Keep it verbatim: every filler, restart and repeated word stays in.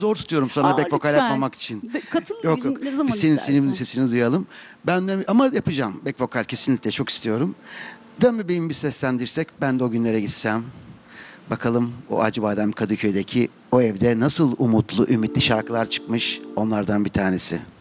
Zor tutuyorum sana Aa, back vokal lütfen. yapmamak için. Be- Katıl Yok yok. ne zaman Biz senin, istersen. senin sesini duyalım. Ben de, ama yapacağım. Back vokal kesinlikle çok istiyorum. Dön bebeğimi bir seslendirsek ben de o günlere gitsem. Bakalım o Acıbadem Kadıköy'deki o evde nasıl umutlu, ümitli şarkılar çıkmış onlardan bir tanesi.